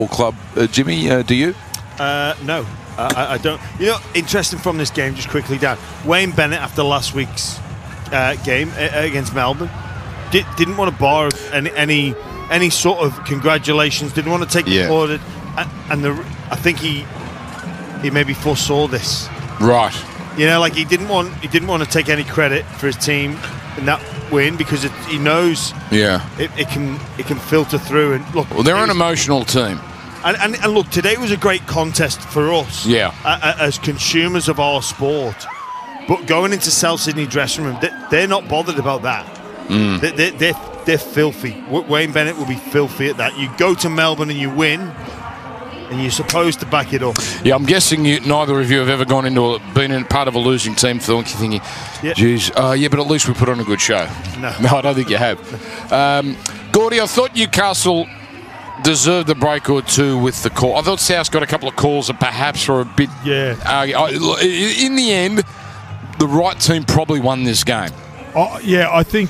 club. Jimmy, do you? No, I don't. You know, interesting from this game, just quickly, Dan. Wayne Bennett, after last week's game against Melbourne, didn't want to borrow any sort of congratulations. Didn't want to take the order, and I think he maybe foresaw this. Right. You know, like he didn't want to take any credit for his team in that win because he knows it can filter through. And look, well, they're an emotional team. And look, today was a great contest for us as consumers of our sport. But going into South Sydney dressing room, they're not bothered about that. They're filthy. Wayne Bennett will be filthy at that. You go to Melbourne and you win, and you're supposed to back it up. Yeah, I'm guessing neither of you have ever been in part of a losing team thinking, geez, but at least we put on a good show. No, I don't think you have. Gordy, I thought Newcastle deserved a break or two with the call. I thought South got a couple of calls that perhaps were a bit... in the end, the right team probably won this game. I think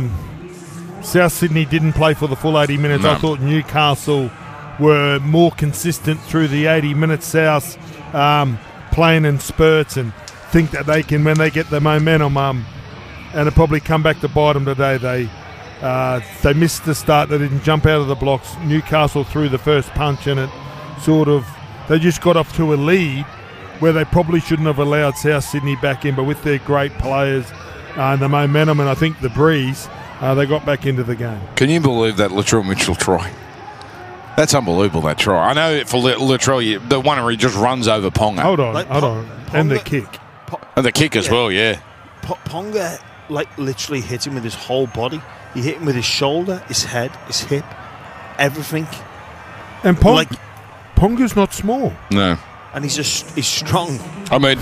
South Sydney didn't play for the full 80 minutes. No. I thought Newcastle were more consistent through the 80 minutes. South playing in spurts and think that they can, when they get the momentum, and it'll probably come back to bite them today. They missed the start. They didn't jump out of the blocks. Newcastle threw the first punch, and they just got off to a lead where they probably shouldn't have allowed South Sydney back in. But with their great players and the momentum, and I think the breeze, they got back into the game. Can you believe that Latrell Mitchell try? That's unbelievable, that try. I know for Latrell, the one where he just runs over Ponga. Hold on. And the kick. And the kick as well, Ponga, literally hit him with his whole body. He hit him with his shoulder, his head, his hip, everything. And Ponga's not small. No. And he's strong. I mean,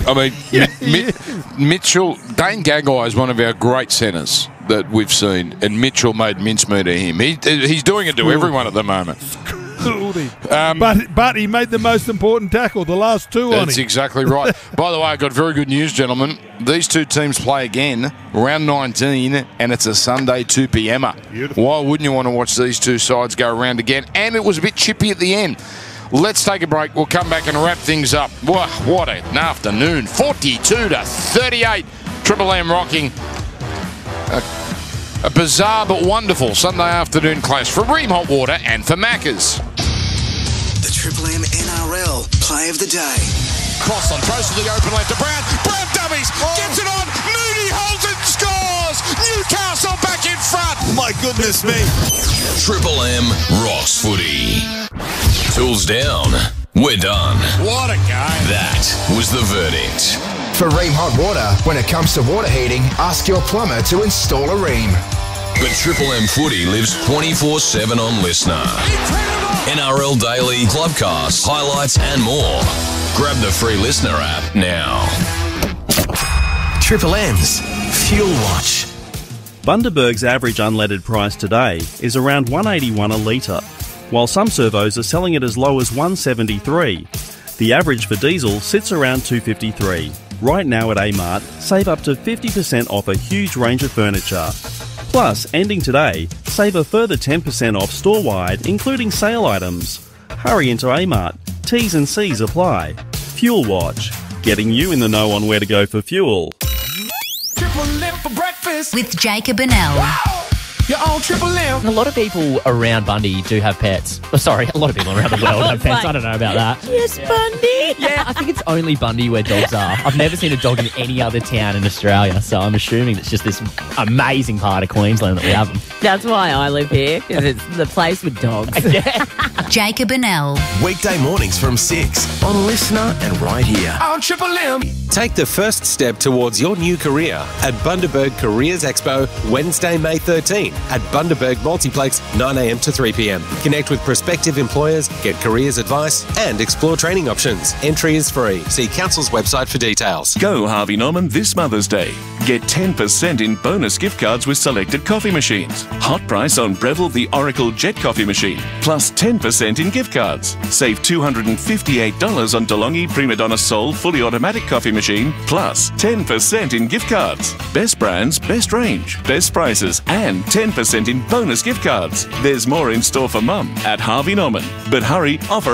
Mitchell, Dane Gagai is one of our great centres that we've seen, and Mitchell made mincemeat of him. He's doing it to everyone at the moment. But he made the most important tackle, the last two on him. That's exactly right. By the way, I got very good news, gentlemen. These two teams play again, round 19, and it's a Sunday 2 p.m. Beautiful. Why wouldn't you want to watch these two sides go around again? And it was a bit chippy at the end. Let's take a break. We'll come back and wrap things up. Wow, what an afternoon. 42-38. Triple M rocking. A bizarre but wonderful Sunday afternoon clash for Ream Hot Water and for Macca's. The Triple M NRL Play of the Day. Cross on, throws to the open left to Brown. Brown dummies, gets it on. Mooney holds it, scores. Newcastle back in front. My goodness me. Triple M rocks footy. Tools down. We're done. What a game. That was the verdict. For Ream Hot Water, when it comes to water heating, ask your plumber to install a Ream. But Triple M footy lives 24/7 on Listener. NRL Daily, Clubcast, highlights and more. Grab the free Listener app now. Triple M's Fuel Watch. Bundaberg's average unleaded price today is around $1.81 a litre, while some servos are selling it as low as $1.73. The average for diesel sits around $2.53. Right now at Amart, save up to 50% off a huge range of furniture. Plus, ending today, save a further 10% off store-wide, including sale items. Hurry into Amart. T's and C's apply. Fuel Watch. Getting you in the know on where to go for fuel. Triple M for breakfast with Jacob and Elle. Wow. You're on Triple M. A lot of people around Bundy do have pets. Oh, sorry, a lot of people around the world have pets. I don't know about that. Yes, Bundy. Yeah, I think it's only Bundy where dogs are. I've never seen a dog in any other town in Australia, so I'm assuming it's just this amazing part of Queensland that we have them. That's why I live here, because it's the place with dogs. Yeah. Jacob and Elle. Weekday mornings from 6 on Listener and right here. On Triple M. Take the first step towards your new career at Bundaberg Careers Expo, Wednesday, May 13 at Bundaberg Multiplex, 9 a.m. to 3 p.m. Connect with prospective employers, get careers advice, and explore training options. Entry is free. See Council's website for details. Go Harvey Norman this Mother's Day. Get 10% in bonus gift cards with selected coffee machines. Hot price on Breville the Oracle Jet coffee machine, plus 10% in gift cards. Save $258 on DeLonghi Prima Donna Sol fully automatic coffee machine, plus 10% in gift cards. Best brands, best range, best prices, and 10% in bonus gift cards. There's more in store for Mum at Harvey Norman. But hurry, offer